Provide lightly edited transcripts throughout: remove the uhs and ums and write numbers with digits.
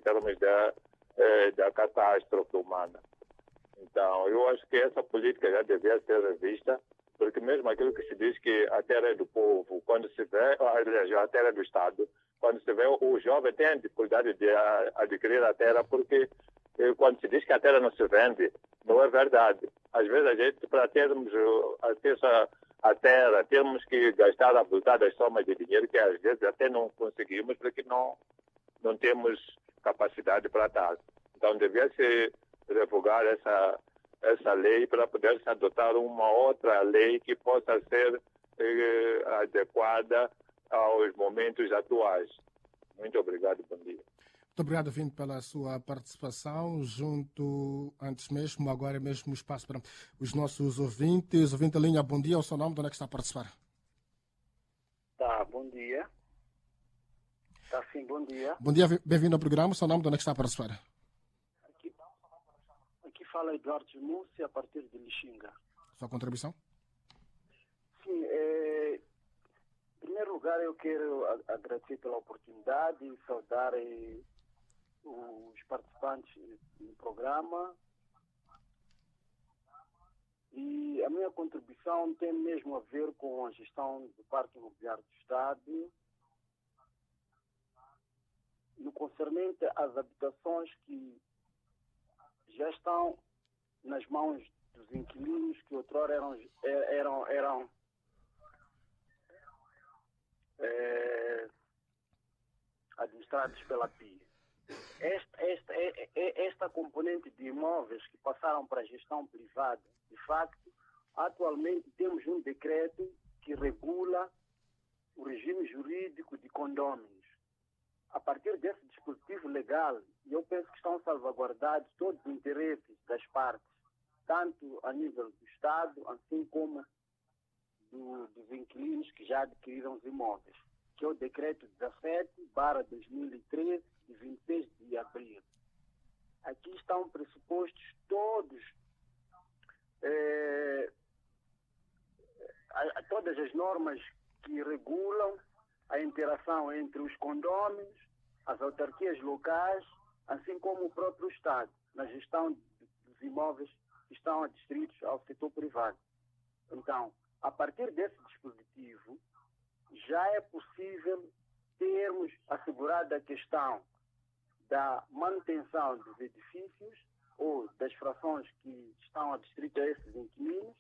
em termos da catástrofe humana. Então, eu acho que essa política já devia ser revista, porque mesmo aquilo que se diz que a terra é do povo, quando se vê, aliás, a terra é do Estado, quando se vê o jovem tem a dificuldade de adquirir a terra, porque quando se diz que a terra não se vende, não é verdade. Às vezes a gente, para termos acesso à terra, temos que gastar abultadas somas de dinheiro que às vezes até não conseguimos, porque não temos capacidade para dar. Então, devia se revogar essa lei para poder se adotar uma outra lei que possa ser adequada aos momentos atuais. Muito obrigado, bom dia. Muito obrigado, Vinte, pela sua participação junto, antes mesmo, agora mesmo, espaço para os nossos ouvintes. Ouvinte da linha, bom dia, o seu nome, de onde é que está a participar? Tá, bom dia. Tá sim, bom dia. Bom dia, bem-vindo ao programa, o seu nome, de onde é que está a participar? Aqui fala Eduardo Múcia, a partir de Lixinga. Sua contribuição? Sim, em primeiro lugar eu quero agradecer pela oportunidade e saudar os participantes do programa. E a minha contribuição tem mesmo a ver com a gestão do Parque Imobiliário do Estado, no concernente às habitações que já estão nas mãos dos inquilinos que outrora eram administrados pela PIE. Esta componente de imóveis que passaram para a gestão privada, de facto, atualmente temos um decreto que regula o regime jurídico de condôminos. A partir desse dispositivo legal, eu penso que estão salvaguardados todos os interesses das partes, tanto a nível do Estado, assim como dos inquilinos que já adquiriram os imóveis, que é o decreto 17/2013, de 26 de abril. Aqui estão pressupostos todas as normas que regulam a interação entre os condôminos, as autarquias locais, assim como o próprio Estado, na gestão dos imóveis que estão adstritos ao setor privado. Então, a partir desse dispositivo, já é possível termos assegurada a questão da manutenção dos edifícios ou das frações que estão adstritas a esses inquilinos.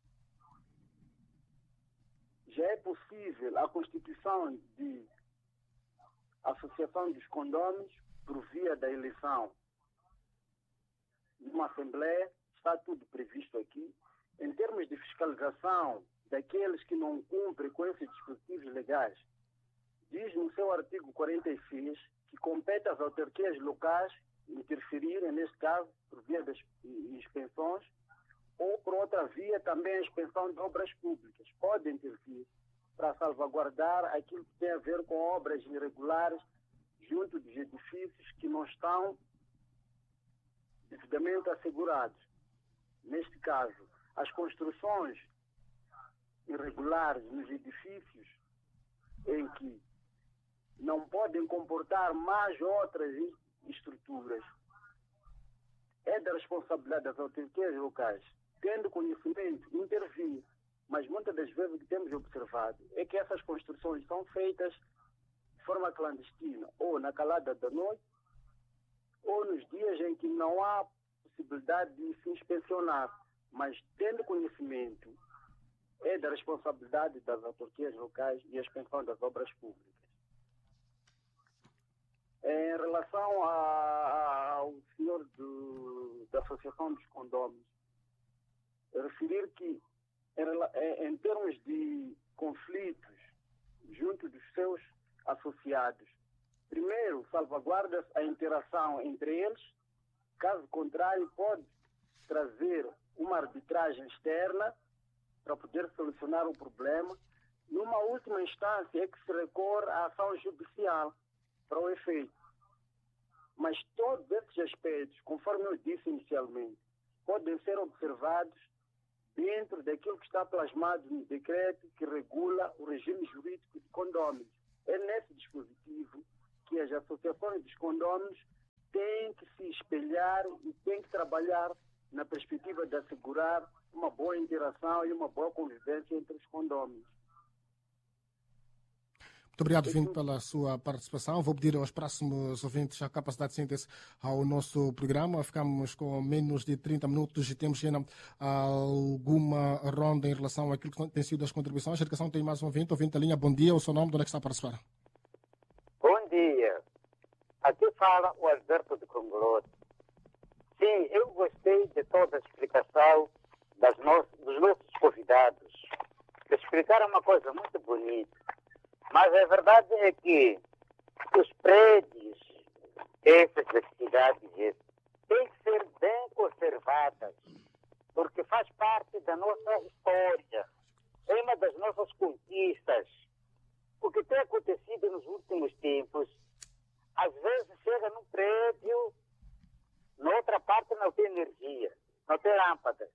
Já é possível a constituição de associação dos condôminos por via da eleição de uma assembleia, está tudo previsto aqui. Em termos de fiscalização daqueles que não cumprem com esses dispositivos legais, diz no seu artigo 46 que compete às autarquias locais interferirem, neste caso, por via das inspeções, ou por outra via também a inspeção de obras públicas. Podem intervir para salvaguardar aquilo que tem a ver com obras irregulares junto dos edifícios que não estão devidamente assegurados. Neste caso, as construções irregulares nos edifícios em que não podem comportar mais outras estruturas, é da responsabilidade das autarquias locais, tendo conhecimento, intervir. Mas muitas das vezes o que temos observado é que essas construções são feitas de forma clandestina, ou na calada da noite, ou nos dias em que não há possibilidade de se inspecionar. Mas, tendo conhecimento, é da responsabilidade das autarquias locais e a inspeção das obras públicas. Em relação ao senhor da Associação dos Condôminos, referir que, em termos de conflitos junto dos seus associados, primeiro, salvaguarda-se a interação entre eles, caso contrário, pode trazer uma arbitragem externa para poder solucionar o problema. Numa última instância é que se recorre à ação judicial para o efeito. Mas todos esses aspectos, conforme eu disse inicialmente, podem ser observados dentro daquilo que está plasmado no decreto que regula o regime jurídico de condôminos. É nesse dispositivo que as associações dos condôminos tem que se espelhar e tem que trabalhar na perspectiva de assegurar uma boa interação e uma boa convivência entre os condóminos. Muito obrigado, Vinte, pela sua participação. Vou pedir aos próximos ouvintes a capacidade de síntese ao nosso programa. Ficamos com menos de 30 minutos e temos ainda alguma ronda em relação àquilo que tem sido as contribuições. A educação tem mais um ouvinte. Ouvinte da linha, bom dia. O seu nome, de onde é que está a participar? Bom dia. Aqui fala o Alberto de Congolode. Sim, eu gostei de toda a explicação dos nossos convidados. Explicaram uma coisa muito bonita. Mas a verdade é que os prédios, essas cidades, têm que ser bem conservadas, porque faz parte da nossa história, é uma das nossas conquistas. O que tem acontecido nos últimos tempos, às vezes chega num prédio, na outra parte não tem energia, não tem lâmpadas.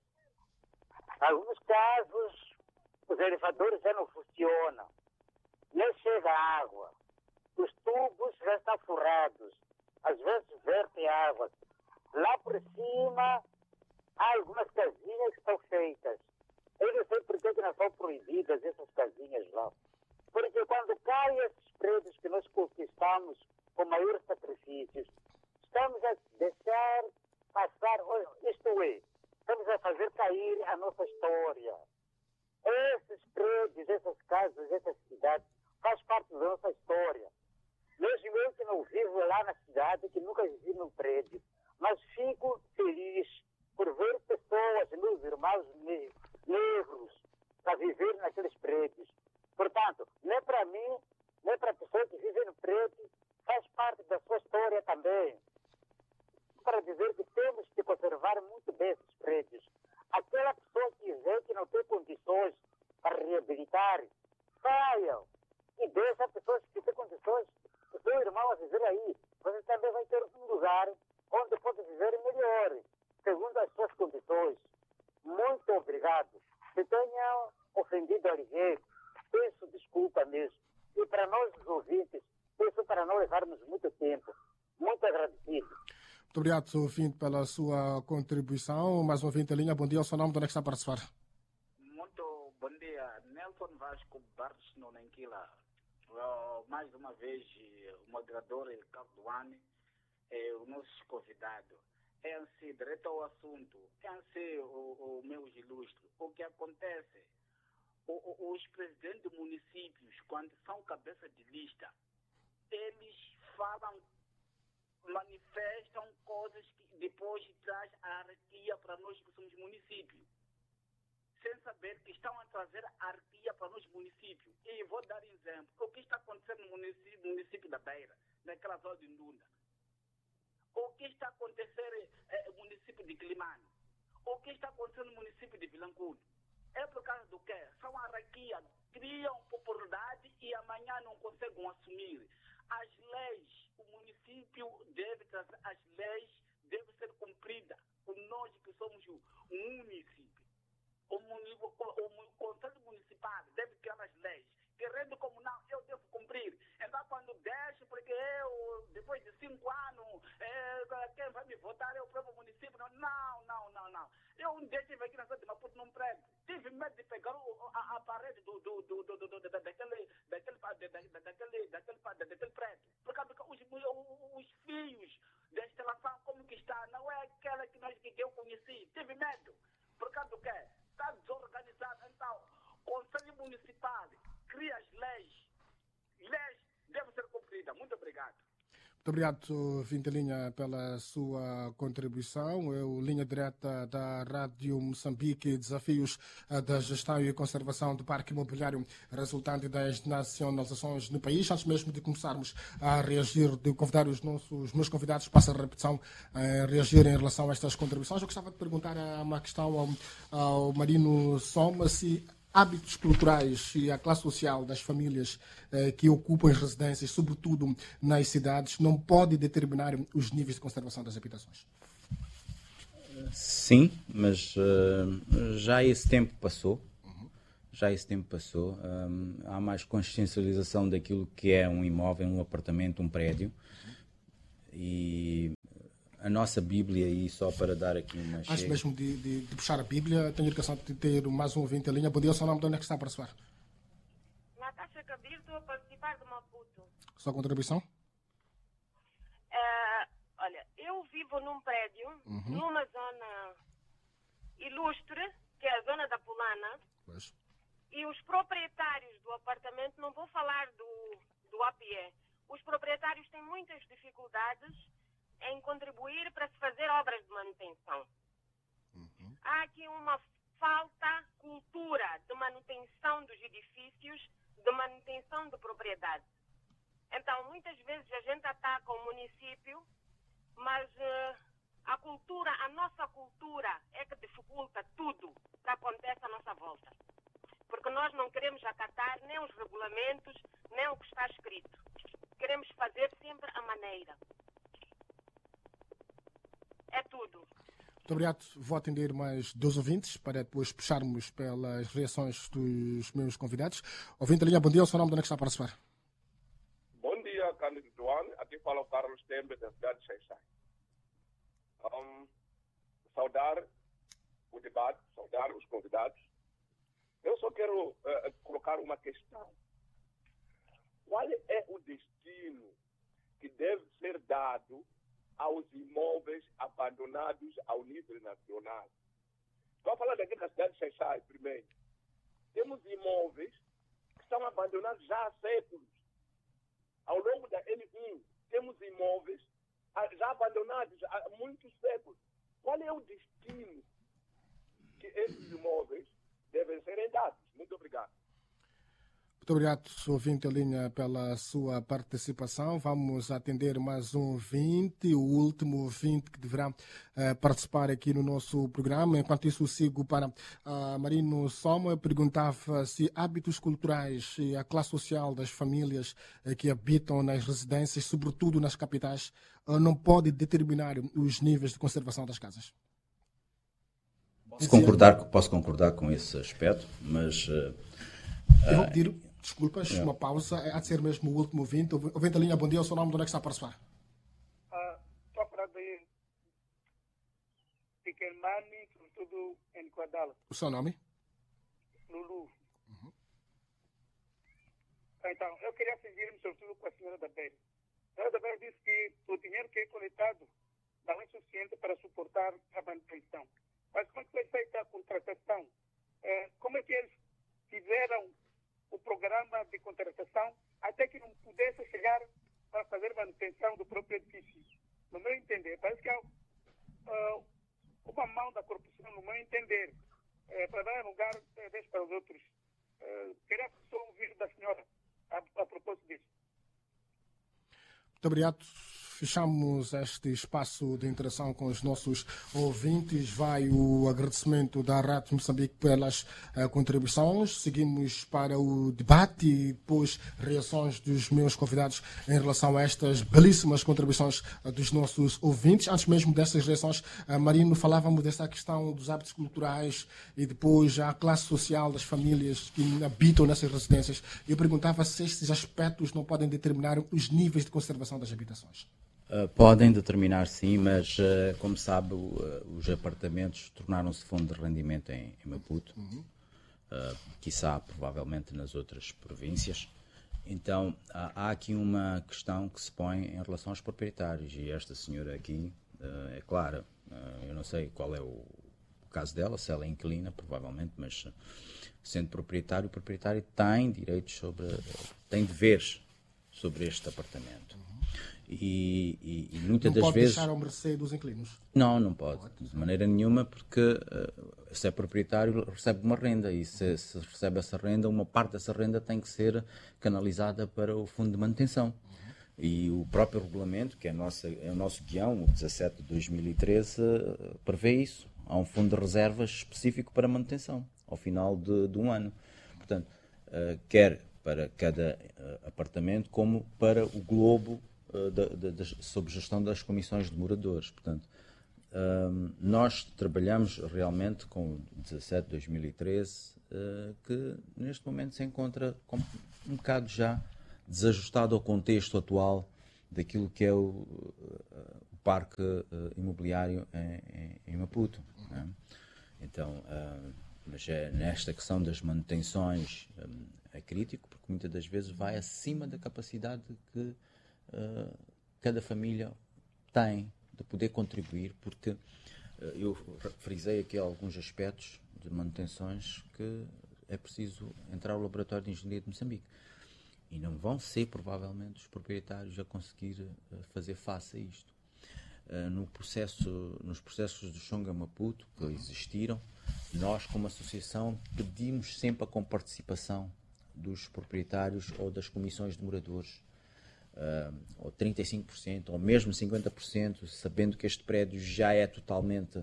Em alguns casos, os elevadores já não funcionam. Nem chega água. Os tubos já estão furados. Às vezes vertem água. Lá por cima, há algumas casinhas que estão feitas. Eu não sei por que não são proibidas essas casinhas lá. Porque quando caem esses prédios que nós conquistamos com maiores sacrifícios, estamos a deixar passar, isto é, estamos a fazer cair a nossa história. Esses prédios, essas casas, essas cidades, faz parte da nossa história. Mesmo eu que não vivo lá na cidade, que nunca vivi num prédio, mas fico feliz por ver pessoas, meus irmãos negros, a viver naqueles prédios. Portanto, nem para mim, nem para a pessoa que vive no prédio, faz parte da sua história também. Para dizer que temos que conservar muito bem esses prédios. Aquela pessoa que vê que não tem condições para reabilitar, saiam. E deixa pessoas que têm condições, o seu irmão a viver aí. Você também vai ter um lugar onde pode viver melhor, segundo as suas condições. Muito obrigado. Se tenha ofendido alguém, peço desculpa mesmo. E para nós, os ouvintes, peço para não levarmos muito tempo. Muito agradecido. Muito obrigado, ouvinte, pela sua contribuição. Mais um ouvinte em linha. Bom dia. O seu nome, de onde é que está a participar? Muito bom dia. Nelson Vasco Barros Nonenquila. Mais uma vez, o moderador Cardoane, o nosso convidado. É assim, direto ao assunto. É assim, o meus ilustres. O que acontece? Os presidentes de municípios, quando são cabeça de lista, eles falam, manifestam coisas que depois traz a anarquia para nós que somos municípios. Sem saber que estão a trazer anarquia para nós municípios. E vou dar exemplo. O que está acontecendo no município da Beira, naquela zona de Ndunda? O que está acontecendo no município de Climane? O que está acontecendo no município de Vilanculo? É por causa do quê? São anarquia, criam popularidade e amanhã não conseguem assumir. As leis, o município deve trazer, as leis devem ser cumpridas por nós que somos um município. O Conselho Municipal deve criar as leis. Querendo como não, eu devo cumprir. Então, quando deixo, porque eu, depois de 5 anos, quem vai me votar é o próprio município. Não. Eu um dia estive aqui na cidade de Maputo num prédio. Tive medo de pegar a parede daquele prédio. Por causa que os fios da instalação, como que está, não é aquela que eu conheci. Tive medo. Por causa do quê? Está desorganizado. Então, o Conselho Municipal cria as leis. Leis devem ser cumpridas. Muito obrigado. Muito obrigado, Vintelinha, pela sua contribuição. Eu, linha direta da Rádio Moçambique, desafios da gestão e conservação do parque imobiliário resultante das nacionalizações no país. Antes mesmo de começarmos a reagir, de convidar os meus convidados, passa a repetição, a reagir em relação a estas contribuições. Eu gostava de perguntar uma questão ao Marino Soma, se hábitos culturais e a classe social das famílias que ocupam as residências, sobretudo nas cidades, não pode determinar os níveis de conservação das habitações? Sim, mas já esse tempo passou. Há mais consciencialização daquilo que é um imóvel, um apartamento, um prédio. E a nossa Bíblia, e só para dar aqui uma Antes chega. mesmo de puxar a Bíblia, tenho a educação de ter mais um ouvinte em linha. Bom dia, o seu nome, de onde é que está a participar? Natasha Kabir, estou a participar do Maputo. Sua contribuição? Olha, eu vivo num prédio, numa zona ilustre, que é a zona da Pulana, Pois. e os proprietários do apartamento, não vou falar do APE, os proprietários têm muitas dificuldades em contribuir para se fazer obras de manutenção. Há aqui uma falta cultura de manutenção dos edifícios, de manutenção de propriedade. Então, muitas vezes a gente ataca o município, mas a nossa cultura é que dificulta tudo que acontece à nossa volta. Porque nós não queremos acatar nem os regulamentos, nem o que está escrito. Queremos fazer sempre a maneira. É tudo. Muito obrigado. Vou atender mais 2 ouvintes para depois puxarmos pelas reações dos meus convidados. Ouvinte da linha, bom dia. O seu nome, de onde é que está a participar? Bom dia, Cândido Duane. Aqui fala o Carlos Tembe, da cidade de Xaixai. Saudar o debate, saudar os convidados. Eu só quero colocar uma questão. Qual é o destino que deve ser dado aos imóveis abandonados ao nível nacional? Estou a falar daqui da cidade de Xaixai, primeiro. Temos imóveis que estão abandonados já há séculos. Ao longo da N1, temos imóveis já abandonados há muitos séculos. Qual é o destino que esses imóveis devem serem dados? Muito obrigado. Muito obrigado, ouvinte da linha, pela sua participação. Vamos atender mais um ouvinte, o último ouvinte que deverá participar aqui no nosso programa. Enquanto isso, sigo para Marino Soma. Perguntava se hábitos culturais e a classe social das famílias que habitam nas residências, sobretudo nas capitais, não pode determinar os níveis de conservação das casas. Posso concordar com esse aspecto, mas... Eu vou pedir desculpas, uma pausa. Há de ser mesmo o último ouvinte. Ouvinte da linha, bom dia. O seu nome, de onde é que está a participar? Estou a falar de Piquelmani, sobretudo em Quadala. O seu nome? Lulu. Então, eu queria seguir-me sobretudo com a senhora da Bela. A senhora da Bela disse que o dinheiro que é coletado não é suficiente para suportar a manutenção. Mas como é que foi feita a contratação? Como é que eles fizeram o programa de contratação até que não pudesse chegar para fazer manutenção do próprio edifício? No meu entender, parece que há uma mão da corrupção, no meu entender, para dar lugar vez para os outros. Queria só ouvir da senhora a propósito disso. Muito obrigado. Fechamos este espaço de interação com os nossos ouvintes. Vai o agradecimento da Rádio Moçambique pelas contribuições. Seguimos para o debate e depois reações dos meus convidados em relação a estas belíssimas contribuições dos nossos ouvintes. Antes mesmo dessas reações, Marino, falávamos dessa questão dos hábitos culturais e depois a classe social das famílias que habitam nessas residências. Eu perguntava se estes aspectos não podem determinar os níveis de conservação das habitações. Podem determinar, sim, mas, como sabe, os apartamentos tornaram-se fonte de rendimento em Maputo, quiçá, provavelmente, nas outras províncias. Então, há aqui uma questão que se põe em relação aos proprietários, e esta senhora aqui, é clara, eu não sei qual é o caso dela, se ela é inquilina, provavelmente, mas, sendo proprietário, o proprietário tem direitos tem deveres sobre este apartamento. E muitas das vezes... Não pode deixar ao mercê dos inquilinos? Não pode, de maneira nenhuma, porque se é proprietário recebe uma renda e se recebe essa renda, uma parte dessa renda tem que ser canalizada para o fundo de manutenção. E o próprio regulamento, que é o nosso guião, o 17 de 2013, prevê isso. Há um fundo de reservas específico para manutenção, ao final de um ano. Portanto, quer para cada apartamento, como para o globo sob gestão das comissões de moradores. Portanto, nós trabalhamos realmente com o 17 de 2013, que neste momento se encontra um bocado já desajustado ao contexto atual daquilo que é o parque imobiliário em Maputo. Né? Então, mas nesta questão das manutenções é crítico, porque muitas das vezes vai acima da capacidade que cada família tem de poder contribuir, porque eu frisei aqui alguns aspectos de manutenções que é preciso entrar ao Laboratório de Engenharia de Moçambique. E não vão ser, provavelmente, os proprietários a conseguir fazer face a isto. Nos processos do Chonga Maputo, que existiram, nós, como associação, pedimos sempre a comparticipação dos proprietários ou das comissões de moradores, ou 35%, ou mesmo 50%, sabendo que este prédio já é totalmente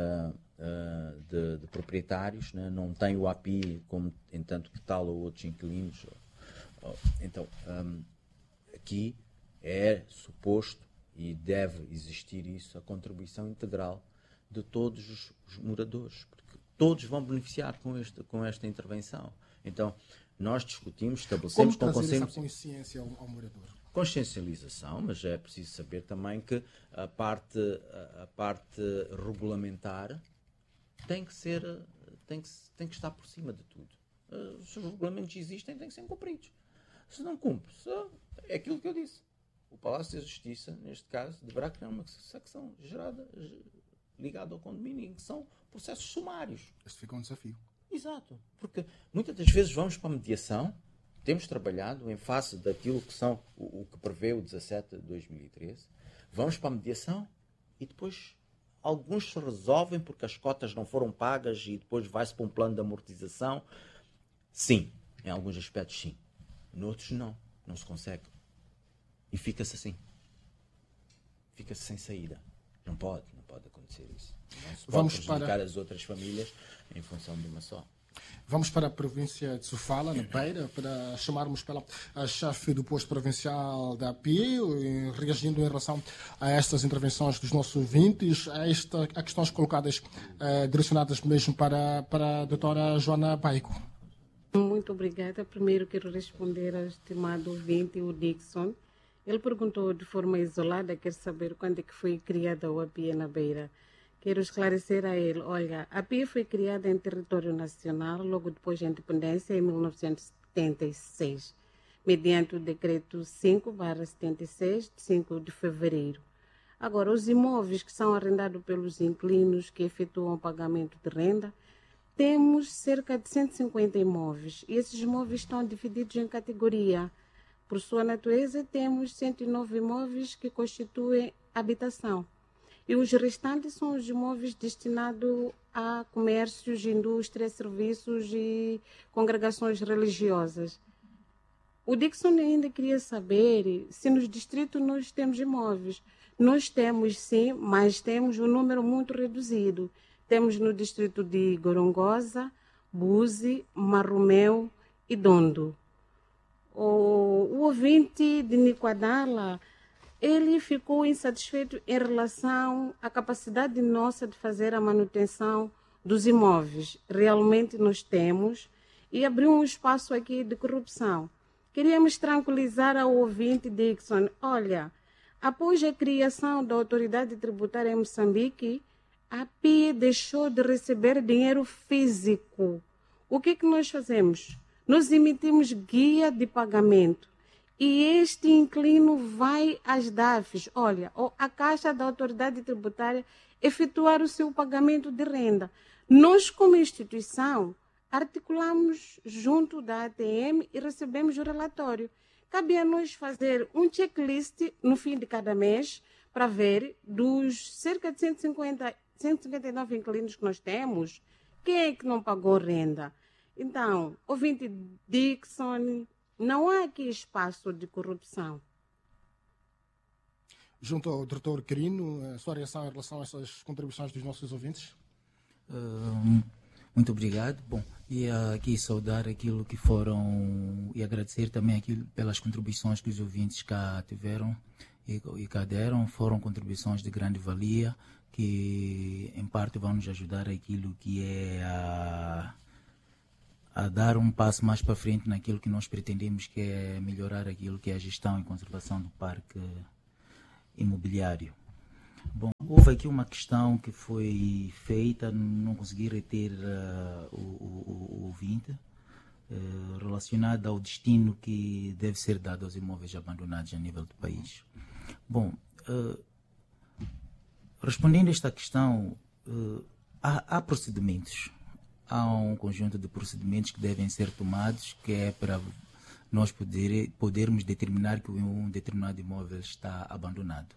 de proprietários, né? Não tem o API, como em tanto que tal ou outros inquilinos. Então, aqui é suposto e deve existir isso, a contribuição integral de todos os moradores, porque todos vão beneficiar com esta intervenção. Então, nós discutimos, estabelecemos com essa consciência ao morador? Consciencialização, mas é preciso saber também que a parte regulamentar tem que estar por cima de tudo. Se os regulamentos existem, têm que ser cumpridos. Se não cumpre, é aquilo que eu disse. O Palácio da Justiça, neste caso, deverá criar uma secção ligada ao condomínio, que são processos sumários. Este fica um desafio. Exato, porque muitas das vezes vamos para a mediação, temos trabalhado em face daquilo que são o que prevê o 17 de 2013, vamos para a mediação e depois alguns se resolvem porque as cotas não foram pagas e depois vai-se para um plano de amortização. Sim, em alguns aspectos sim, noutros não se consegue. E fica-se assim. Fica-se sem saída. Não pode acontecer isso. Não se pode prejudicar as outras famílias em função de uma só. Vamos para a província de Sofala, na Beira, para chamarmos pela chefe do posto provincial da API, reagindo em relação a estas intervenções dos nossos ouvintes, a questões colocadas, direcionadas mesmo para a doutora Joana Baico. Muito obrigada. Primeiro quero responder ao estimado ouvinte, o Dixon. Ele perguntou de forma isolada, quer saber quando é que foi criada a API na Beira. Quero esclarecer a ele, olha, a API foi criada em território nacional logo depois da independência, em 1976, mediante o decreto 5/76, de 5 de fevereiro. Agora, os imóveis que são arrendados pelos inquilinos que efetuam pagamento de renda, temos cerca de 150 imóveis, e esses imóveis estão divididos em categoria. Por sua natureza, temos 109 imóveis que constituem habitação. E os restantes são os imóveis destinados a comércios, indústria, serviços e congregações religiosas. O Dixon ainda queria saber se nos distritos nós temos imóveis. Nós temos sim, mas temos um número muito reduzido. Temos no distrito de Gorongosa, Buzi, Marromeu e Dondo. O ouvinte de Niquadala, ele ficou insatisfeito em relação à capacidade nossa de fazer a manutenção dos imóveis. Realmente nós temos, e abriu um espaço aqui de corrupção. Queríamos tranquilizar ao ouvinte Dixon, olha, após a criação da autoridade tributária em Moçambique, a API deixou de receber dinheiro físico. O que nós fazemos? Nós emitimos guia de pagamento e este inquilino vai às DAFs, olha, a Caixa da Autoridade Tributária, efetuar o seu pagamento de renda. Nós, como instituição, articulamos junto da ATM e recebemos o relatório. Cabe a nós fazer um checklist no fim de cada mês para ver dos cerca de 159 inquilinos que nós temos, quem é que não pagou renda. Então, ouvinte Dixon, não há aqui espaço de corrupção. Junto ao doutor Quirino, a sua reação em relação a essas contribuições dos nossos ouvintes? Muito obrigado. Bom, e aqui saudar aquilo que foram e agradecer também aquilo pelas contribuições que os ouvintes cá tiveram e cá deram. Foram contribuições de grande valia que, em parte, vão nos ajudar aquilo que é a dar um passo mais para frente naquilo que nós pretendemos, que é melhorar aquilo que é a gestão e conservação do parque imobiliário. Bom, houve aqui uma questão que foi feita, não consegui reter o ouvinte, relacionada ao destino que deve ser dado aos imóveis abandonados a nível do país. Bom, respondendo a esta questão, há procedimentos, há um conjunto de procedimentos que devem ser tomados, que é para nós podermos determinar que um determinado imóvel está abandonado.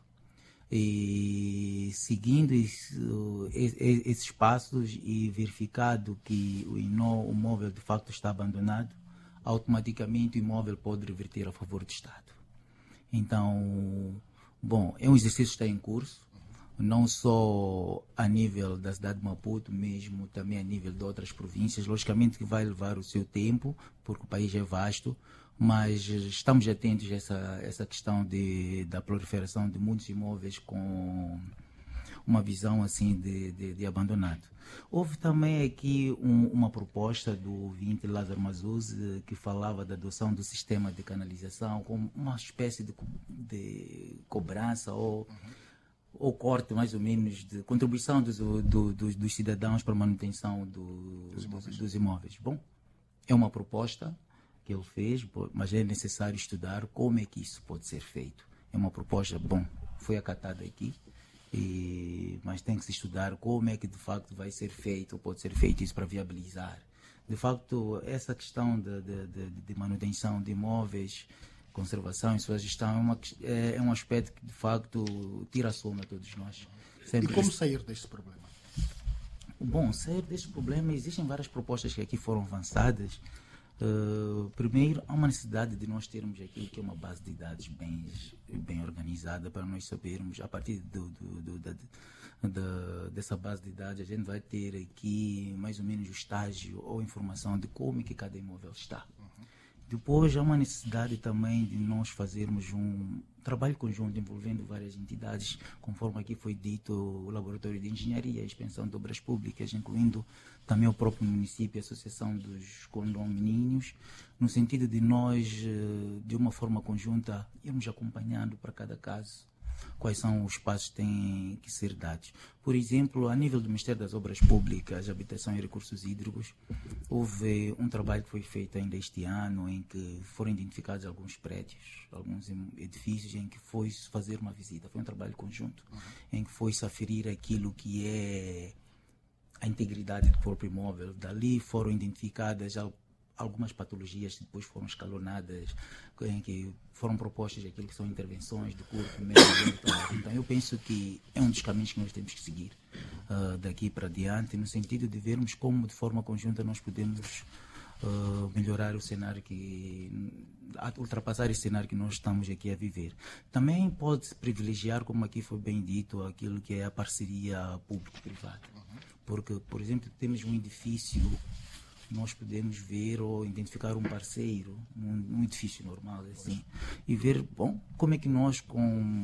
E seguindo esses passos e verificado que o imóvel de facto está abandonado, automaticamente o imóvel pode reverter a favor do Estado. Então, bom, é um exercício que está em curso, não só a nível da cidade de Maputo, mesmo também a nível de outras províncias. Logicamente que vai levar o seu tempo, porque o país é vasto, mas estamos atentos a essa questão da proliferação de muitos imóveis com uma visão assim de abandonado. Houve também aqui uma proposta do ouvinte Lázaro Mazuz, que falava da adoção do sistema de canalização como uma espécie de cobrança ou corte, mais ou menos, de contribuição dos cidadãos para a manutenção dos imóveis. Bom, é uma proposta que ele fez, mas é necessário estudar como é que isso pode ser feito. É uma proposta, bom, foi acatada aqui, mas tem que se estudar como é que de facto vai ser feito, ou pode ser feito isso para viabilizar. De facto, essa questão de manutenção de imóveis, conservação e sua gestão é um aspecto que de facto tira a sombra a todos nós. E como sair deste problema? Bom, sair deste problema, existem várias propostas que aqui foram avançadas. Primeiro, há uma necessidade de nós termos aquilo que é uma base de dados bem organizada, para nós sabermos, a partir dessa base de dados, a gente vai ter aqui mais ou menos o estágio ou informação de como é que cada imóvel está. Depois, há uma necessidade também de nós fazermos um trabalho conjunto envolvendo várias entidades, conforme aqui foi dito, o Laboratório de Engenharia e Expansão de Obras Públicas, incluindo também o próprio município, a Associação dos Condomínios, no sentido de nós, de uma forma conjunta, irmos acompanhando para cada caso quais são os passos que têm que ser dados. Por exemplo, a nível do Ministério das Obras Públicas, Habitação e Recursos Hídricos, houve um trabalho que foi feito ainda este ano, em que foram identificados alguns prédios, alguns edifícios, em que foi fazer uma visita. Foi um trabalho conjunto, em que foi-se aferir aquilo que é a integridade do próprio imóvel. Dali foram identificadas algumas patologias que depois foram escalonadas, em que foram propostas aquilo que são intervenções de curto, médio e prazo. Então eu penso que é um dos caminhos que nós temos que seguir daqui para diante, no sentido de vermos como de forma conjunta nós podemos melhorar o cenário, ultrapassar esse cenário que nós estamos aqui a viver. Também pode-se privilegiar, como aqui foi bem dito, aquilo que é a parceria público-privada. Porque, por exemplo, temos um edifício, nós podemos ver ou identificar um parceiro, um edifício normal, assim, e ver, bom, como é que nós, com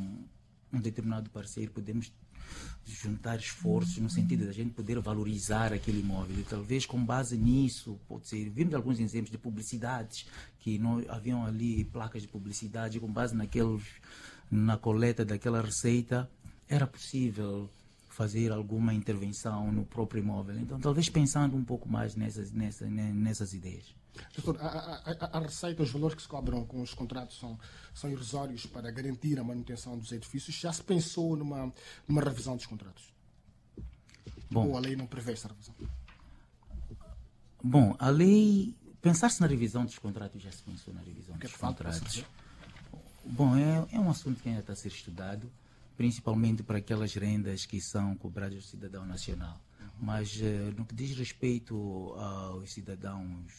um determinado parceiro, podemos juntar esforços no sentido de a gente poder valorizar aquele imóvel. E talvez com base nisso, pode ser, vimos alguns exemplos de publicidades, que haviam ali placas de publicidade, e com base na coleta daquela receita, era possível fazer alguma intervenção no próprio imóvel. Então, talvez pensando um pouco mais nessas ideias. Doutor, a receita, os valores que se cobram com os contratos são irrisórios para garantir a manutenção dos edifícios. Já se pensou numa revisão dos contratos? Bom, ou a lei não prevê essa revisão? Bom, a lei... Pensar-se na revisão dos contratos, já se pensou na revisão dos contratos. Bom, é um assunto que ainda está a ser estudado, principalmente para aquelas rendas que são cobradas do cidadão nacional. Mas no que diz respeito aos cidadãos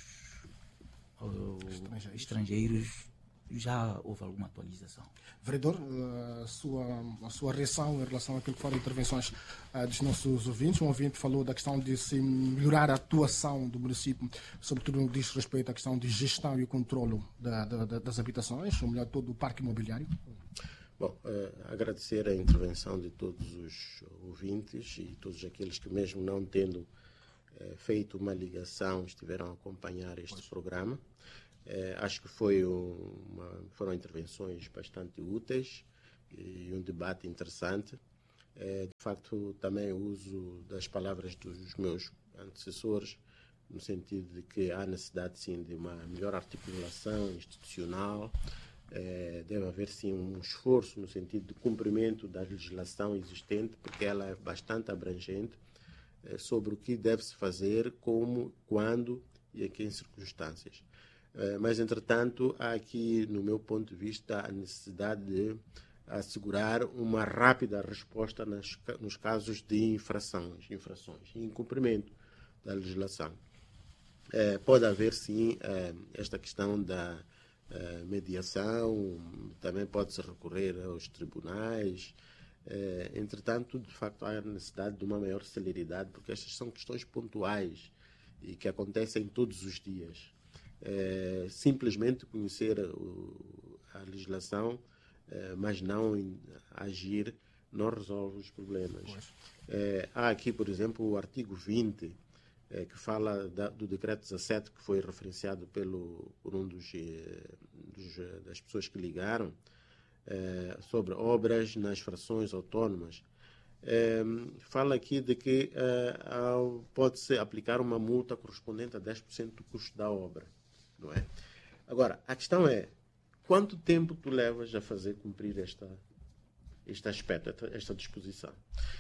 estrangeiros, já houve alguma atualização. Vereador, a sua reação em relação àquilo que foram intervenções dos nossos ouvintes. Um ouvinte falou da questão de se melhorar a atuação do município, sobretudo no que diz respeito à questão de gestão e controlo das habitações, ou melhor, todo o parque imobiliário. Bom, agradecer a intervenção de todos os ouvintes e todos aqueles que, mesmo não tendo feito uma ligação, estiveram a acompanhar este programa. Acho que foram intervenções bastante úteis e um debate interessante. De facto, também uso das palavras dos meus antecessores, no sentido de que há necessidade, sim, de uma melhor articulação institucional. Deve haver, sim, um esforço no sentido de cumprimento da legislação existente, porque ela é bastante abrangente sobre o que deve-se fazer, como, quando e em que circunstâncias. Mas, entretanto, há aqui, no meu ponto de vista, a necessidade de assegurar uma rápida resposta nos casos de infrações e incumprimento da legislação. Pode haver, sim, esta questão da mediação, também pode-se recorrer aos tribunais. Entretanto, de facto, há necessidade de uma maior celeridade, porque estas são questões pontuais e que acontecem todos os dias. Simplesmente conhecer a legislação, mas não agir, não resolve os problemas. Há aqui, por exemplo, o artigo 20, que fala do decreto 17, que foi referenciado por um das pessoas que ligaram, sobre obras nas frações autónomas. Fala aqui de que pode-se aplicar uma multa correspondente a 10% do custo da obra. Não é? Agora, a questão é, quanto tempo tu levas a fazer cumprir este aspecto, esta disposição?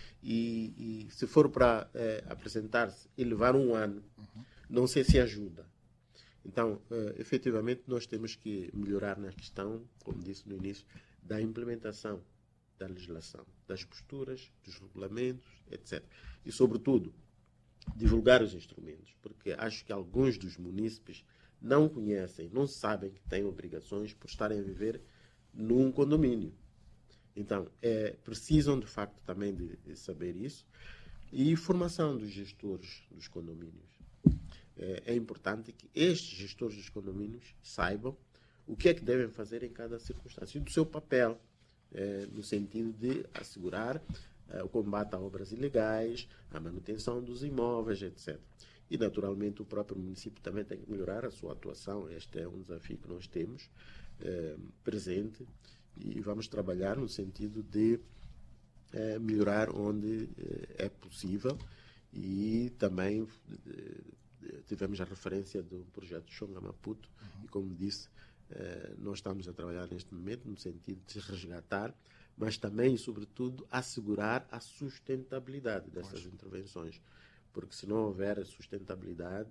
E se for para apresentar-se e levar um ano, não sei se ajuda. Então, efetivamente, nós temos que melhorar na questão, como disse no início, da implementação da legislação, das posturas, dos regulamentos, etc. E, sobretudo, divulgar os instrumentos, porque acho que alguns dos munícipes não conhecem, não sabem que têm obrigações por estarem a viver num condomínio. Então, precisam, de facto, também de saber isso. E formação dos gestores dos condomínios. É importante que estes gestores dos condomínios saibam o que é que devem fazer em cada circunstância. E do seu papel, no sentido de assegurar o combate a obras ilegais, a manutenção dos imóveis, etc. E, naturalmente, o próprio município também tem que melhorar a sua atuação. Este é um desafio que nós temos presente e vamos trabalhar no sentido de melhorar onde é possível. E também tivemos a referência do projeto Xonga Maputo e, como disse, nós estamos a trabalhar neste momento no sentido de resgatar, mas também, sobretudo, assegurar a sustentabilidade dessas intervenções. Porque se não houver sustentabilidade,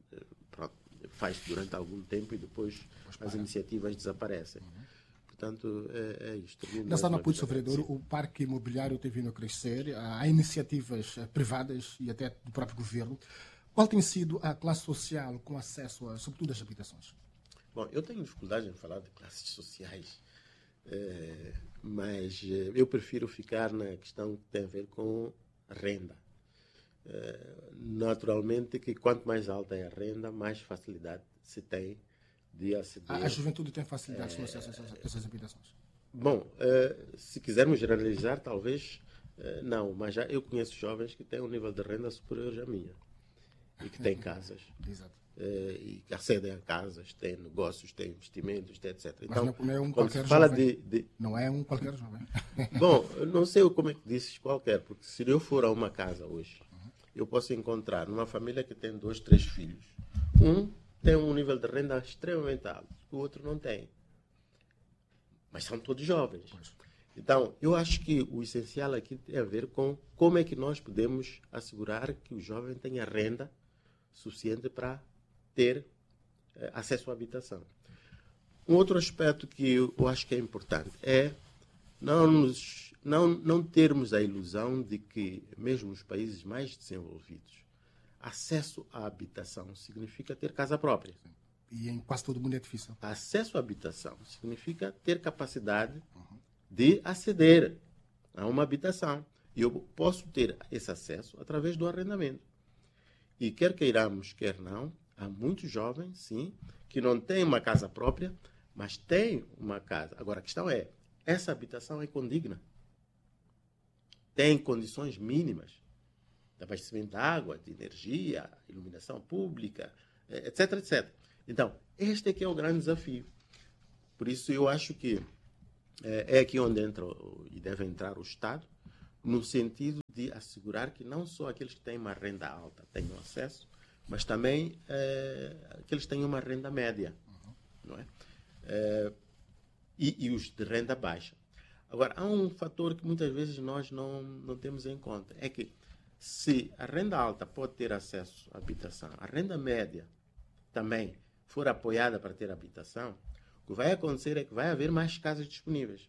faz durante algum tempo e depois as iniciativas desaparecem. Portanto, é isto. Na Zona Maputo, vereador, o parque imobiliário tem vindo a crescer, há iniciativas privadas e até do próprio governo. Qual tem sido a classe social com acesso a, sobretudo, às habitações? Bom, eu tenho dificuldade em falar de classes sociais, mas eu prefiro ficar na questão que tem a ver com a renda. Naturalmente que quanto mais alta é a renda, mais facilidade se tem de aceder. A juventude tem facilidade no acesso a essas habitações? Bom, se quisermos generalizar, talvez não, mas já eu conheço jovens que têm um nível de renda superior à minha e que têm casas. Exato. E que acedem a casas, têm negócios, têm investimentos, etc. Então, mas não é um quando qualquer se fala jovem. Não é um qualquer jovem. Bom, eu não sei como é que dizes qualquer, porque se eu for a uma casa hoje, eu posso encontrar uma família que tem 2, 3 filhos. Um tem um nível de renda extremamente alto, o outro não tem. Mas são todos jovens. Então, eu acho que o essencial aqui tem a ver com como é que nós podemos assegurar que o jovem tenha renda suficiente para ter acesso à habitação. Um outro aspecto que eu acho que é importante é não termos a ilusão de que, mesmo nos países mais desenvolvidos, acesso à habitação significa ter casa própria. E em quase todo mundo é difícil. Acesso à habitação significa ter capacidade de aceder a uma habitação. E eu posso ter esse acesso através do arrendamento. E quer queiramos, quer não, há muitos jovens, sim, que não têm uma casa própria, mas têm uma casa. Agora, a questão é, essa habitação é condigna? Tem condições mínimas de abastecimento de água, de energia, iluminação pública, etc, etc. Então, este é que é o grande desafio. Por isso, eu acho que é aqui onde entra e deve entrar o Estado, no sentido de assegurar que não só aqueles que têm uma renda alta tenham acesso, mas também aqueles que têm uma renda média, não é? E os de renda baixa. Agora, há um fator que muitas vezes nós não temos em conta, é que se a renda alta pode ter acesso à habitação, a renda média também for apoiada para ter habitação, o que vai acontecer é que vai haver mais casas disponíveis.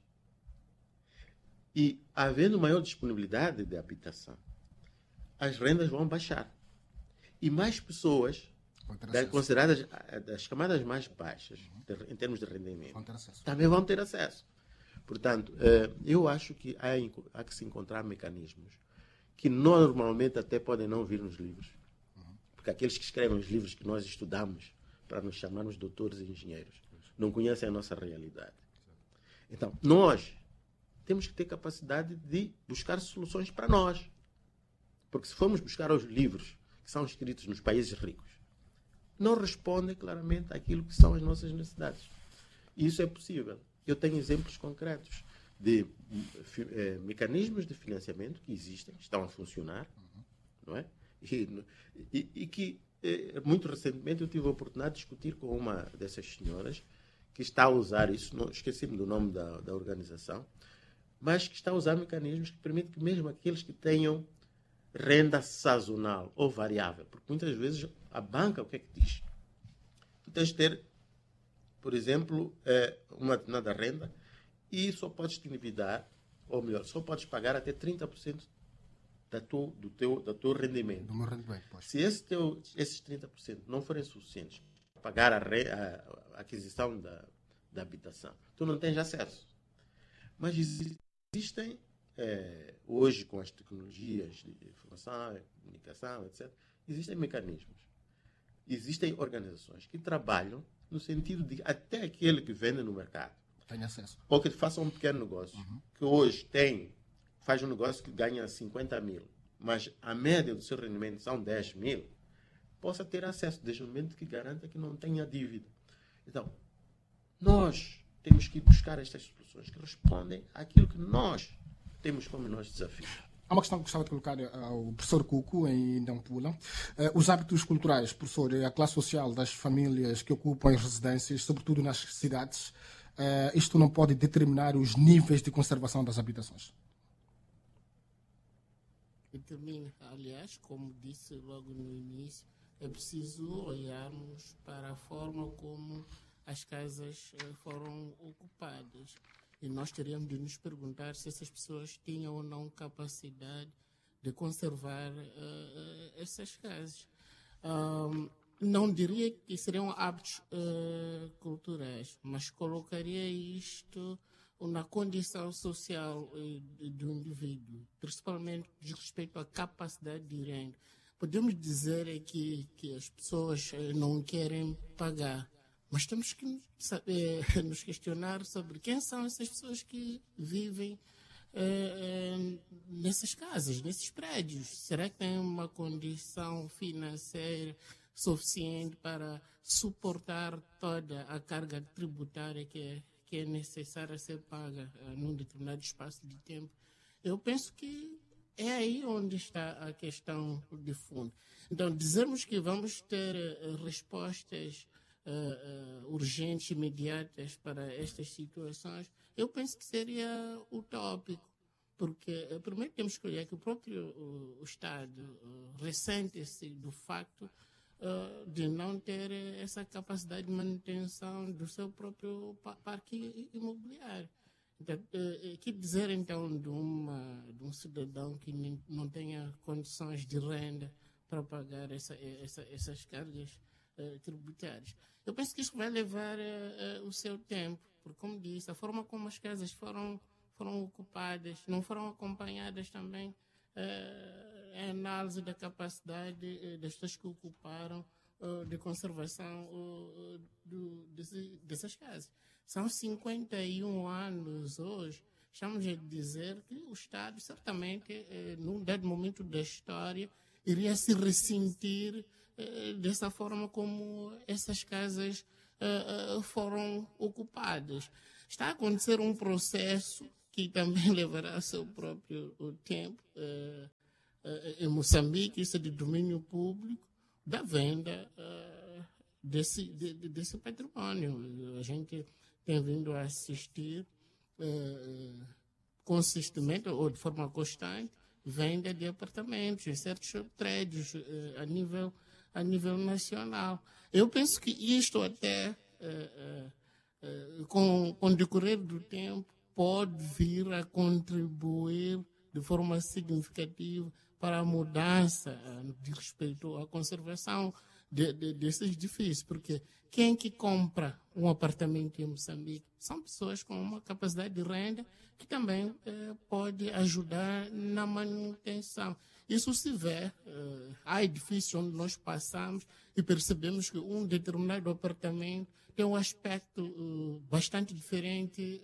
E, havendo maior disponibilidade de habitação, as rendas vão baixar. E mais pessoas, consideradas das camadas mais baixas, em termos de rendimento, também vão ter acesso. Portanto, eu acho que há que se encontrar mecanismos que normalmente até podem não vir nos livros. Porque aqueles que escrevem os livros que nós estudamos para nos chamarmos doutores e engenheiros não conhecem a nossa realidade. Então, nós temos que ter capacidade de buscar soluções para nós. Porque se formos buscar os livros que são escritos nos países ricos, não respondem claramente àquilo que são as nossas necessidades. E isso é possível. Eu tenho exemplos concretos de mecanismos de financiamento que existem, estão a funcionar, não é? E que, muito recentemente, eu tive a oportunidade de discutir com uma dessas senhoras que está a usar isso, esqueci-me do nome da organização, mas que está a usar mecanismos que permitem que mesmo aqueles que tenham renda sazonal ou variável, porque muitas vezes a banca, o que é que diz? Tu tens de ter, por exemplo, uma determinada renda e só podes te endividar, ou melhor, só podes pagar até 30% do teu rendimento. Do meu rendimento, pois. Se esses 30% não forem suficientes para pagar a aquisição da habitação, tu não tens acesso. Mas existem, hoje, com as tecnologias de informação, comunicação, etc., existem mecanismos. Existem organizações que trabalham no sentido de até aquele que vende no mercado, tem acesso. ou que faça um pequeno negócio, que hoje faz um negócio que ganha 50 mil, mas a média do seu rendimento são 10 mil, possa ter acesso, desde o momento que garanta que não tenha dívida. Então, nós temos que ir buscar estas soluções que respondem àquilo que nós temos como nosso desafio. Há uma questão que gostava de colocar ao professor Cuco, em Nampula. Os hábitos culturais, professor, a classe social das famílias que ocupam as residências, sobretudo nas cidades, isto não pode determinar os níveis de conservação das habitações? Determina. Aliás, como disse logo no início, é preciso olharmos para a forma como as casas foram ocupadas. E nós teríamos de nos perguntar se essas pessoas tinham ou não capacidade de conservar essas casas. Não diria que seriam hábitos culturais, mas colocaria isto na condição social do indivíduo, principalmente diz respeito à capacidade de renda. Podemos dizer que as pessoas não querem pagar, mas temos que nos questionar sobre quem são essas pessoas que vivem nessas casas, nesses prédios. Será que têm uma condição financeira suficiente para suportar toda a carga tributária que é necessária ser paga num determinado espaço de tempo? Eu penso que é aí onde está a questão de fundo. Então, dizermos que vamos ter respostas urgentes, imediatas para estas situações, eu penso que seria utópico, porque primeiro temos que olhar que o próprio Estado ressente-se do facto de não ter essa capacidade de manutenção do seu próprio parque imobiliário. Então, que dizer então de um cidadão que não tenha condições de renda para pagar essas cargas tributárias? Eu penso que isso vai levar o seu tempo, porque, como disse, a forma como as casas foram ocupadas, não foram acompanhadas também a análise da capacidade das pessoas que ocuparam de conservação dessas casas. São 51 anos hoje. Estamos a dizer que o Estado, certamente, num dado momento da história, iria se ressentir dessa forma como essas casas foram ocupadas. Está a acontecer um processo que também levará seu próprio tempo. Em Moçambique, isso é de domínio público, da venda desse patrimônio. A gente tem vindo a assistir consistentemente ou de forma constante venda de apartamentos em certos prédios a nível nacional. Eu penso que isto até, com o decorrer do tempo, pode vir a contribuir de forma significativa para a mudança de respeito à conservação desses edifícios, porque quem que compra um apartamento em Moçambique são pessoas com uma capacidade de renda que também pode ajudar na manutenção. Isso se vê, há edifícios onde nós passamos e percebemos que um determinado apartamento tem um aspecto bastante diferente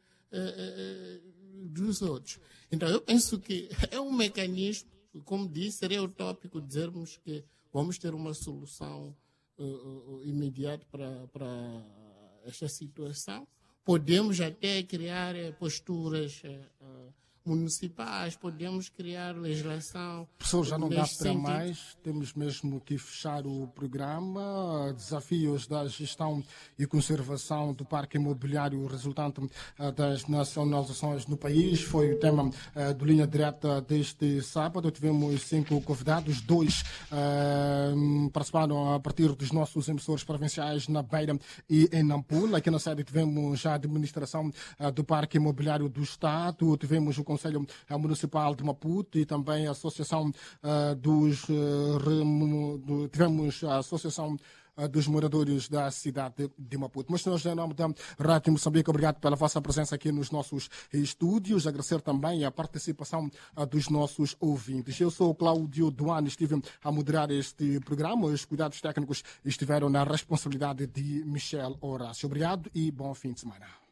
dos outros. Então, eu penso que é um mecanismo, como disse, seria utópico dizermos que vamos ter uma solução imediata para esta situação. Podemos até criar posturas municipais, podemos criar legislação. Professor, já não dá para mais, temos mesmo que fechar o programa. Desafios da gestão e conservação do parque imobiliário resultante das nacionalizações no país foi o tema do Linha Direta deste sábado. Tivemos 5 convidados, 2 participaram a partir dos nossos emissores provinciais na Beira e em Nampula. Aqui na sede tivemos a administração do parque imobiliário do Estado, tivemos o Conselho Municipal de Maputo e também a Associação tivemos a Associação dos moradores da cidade de Maputo. Mas nós, em nome da Rádio Moçambique, obrigado pela vossa presença aqui nos nossos estúdios, agradecer também a participação dos nossos ouvintes. Eu sou o Cláudio Duane, estive a moderar este programa, os cuidados técnicos estiveram na responsabilidade de Michel Horácio. Obrigado e bom fim de semana.